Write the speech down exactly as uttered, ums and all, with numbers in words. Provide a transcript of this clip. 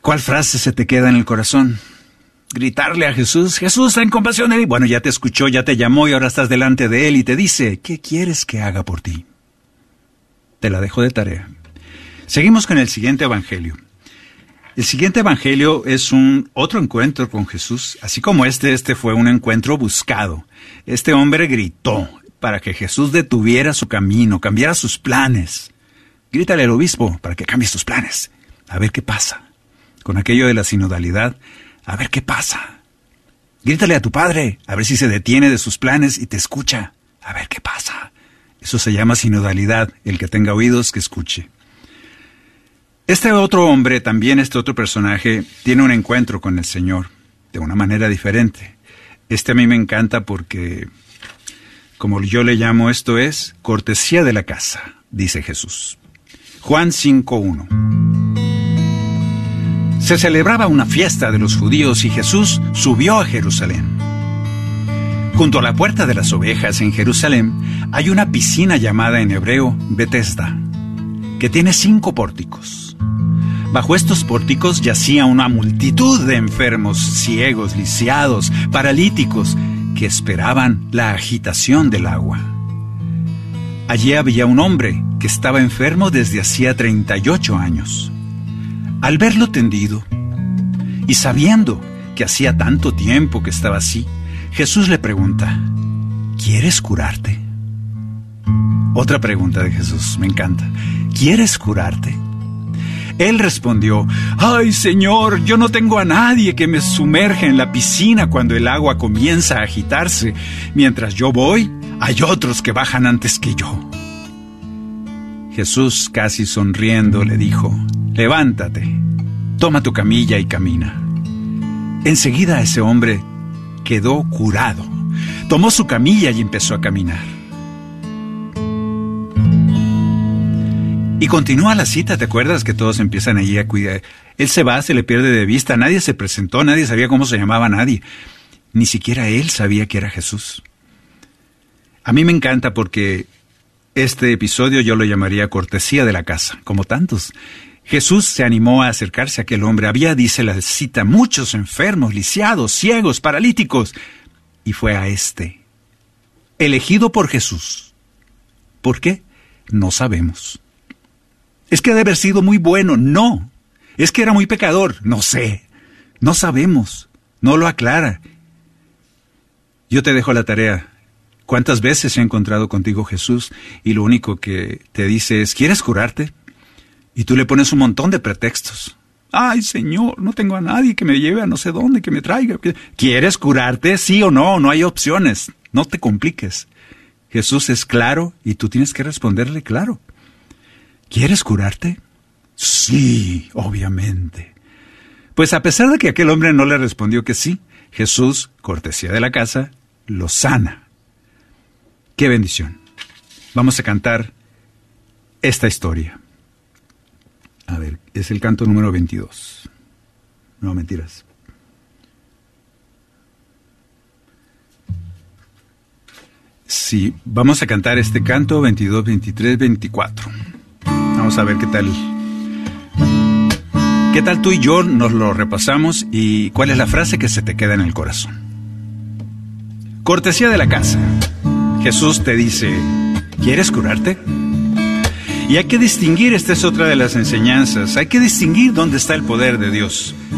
¿Cuál frase se te queda en el corazón? Gritarle a Jesús, Jesús, ten compasión de mí. Bueno, ya te escuchó, ya te llamó y ahora estás delante de Él y te dice, ¿qué quieres que haga por ti? Te la dejo de tarea. Seguimos con el siguiente evangelio. El siguiente evangelio es un otro encuentro con Jesús. Así como este, este fue un encuentro buscado. Este hombre gritó para que Jesús detuviera su camino, cambiara sus planes. Grítale al obispo para que cambie sus planes. A ver qué pasa. Con aquello de la sinodalidad, a ver qué pasa. Grítale a tu padre, a ver si se detiene de sus planes y te escucha. A ver qué pasa. Eso se llama sinodalidad. El que tenga oídos, que escuche. Este otro hombre, también este otro personaje, tiene un encuentro con el Señor de una manera diferente. Este a mí me encanta porque, como yo le llamo, esto es cortesía de la casa, dice Jesús. Juan cinco uno. Se celebraba una fiesta de los judíos y Jesús subió a Jerusalén. Junto a la puerta de las ovejas en Jerusalén hay una piscina llamada en hebreo Betesda, que tiene cinco pórticos. Bajo estos pórticos yacía una multitud de enfermos, ciegos, lisiados, paralíticos, que esperaban la agitación del agua. Allí había un hombre que estaba enfermo desde hacía treinta y ocho años. Al verlo tendido, y sabiendo que hacía tanto tiempo que estaba así, Jesús le pregunta, ¿quieres curarte? Otra pregunta de Jesús, me encanta. ¿Quieres curarte? Él respondió, ¡ay, Señor, yo no tengo a nadie que me sumerja en la piscina cuando el agua comienza a agitarse! Mientras yo voy, hay otros que bajan antes que yo. Jesús, casi sonriendo, le dijo, levántate, toma tu camilla y camina. Enseguida ese hombre quedó curado. Tomó su camilla y empezó a caminar. Y continúa la cita, ¿te acuerdas que todos empiezan allí a cuidar? Él se va, se le pierde de vista, nadie se presentó, nadie sabía cómo se llamaba nadie. Ni siquiera él sabía que era Jesús. A mí me encanta porque este episodio yo lo llamaría cortesía de la casa, como tantos. Jesús se animó a acercarse a aquel hombre. Había, dice la cita, muchos enfermos, lisiados, ciegos, paralíticos. Y fue a este, elegido por Jesús. ¿Por qué? No sabemos. ¿Es que ha de haber sido muy bueno? No. ¿Es que era muy pecador? No sé. No sabemos. No lo aclara. Yo te dejo la tarea. ¿Cuántas veces se ha encontrado contigo Jesús y lo único que te dice es, ¿quieres curarte? Y tú le pones un montón de pretextos. Ay, Señor, no tengo a nadie que me lleve a no sé dónde, que me traiga. ¿Quieres curarte? Sí o no, no hay opciones. No te compliques. Jesús es claro y tú tienes que responderle claro. ¿Quieres curarte? Sí, obviamente. Pues a pesar de que aquel hombre no le respondió que sí, Jesús, cortesía de la casa, lo sana. ¡Qué bendición! Vamos a cantar esta historia. A ver, es el canto número veintidós. No, mentiras. Sí, vamos a cantar este canto veintidós, veintitrés, veinticuatro. Vamos a ver qué tal. ¿Qué tal tú y yo nos lo repasamos y cuál es la frase que se te queda en el corazón? Cortesía de la casa. Jesús te dice, ¿quieres curarte? Y hay que distinguir, esta es otra de las enseñanzas, hay que distinguir dónde está el poder de Dios.